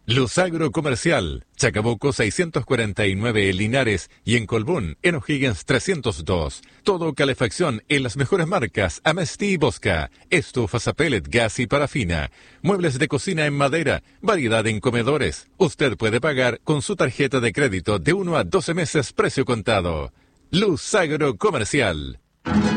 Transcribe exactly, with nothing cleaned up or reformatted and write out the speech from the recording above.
Luz Agrocomercial, Chacabuco seiscientos cuarenta y nueve en Linares y en Colbún, en O'Higgins trescientos dos. Todo calefacción en las mejores marcas, Amesti y Bosca. Estufas a pellet, gas y parafina. Muebles de cocina en madera, variedad en comedores. Usted puede pagar con su tarjeta de crédito de uno a doce meses precio contado. Luz Agrocomercial.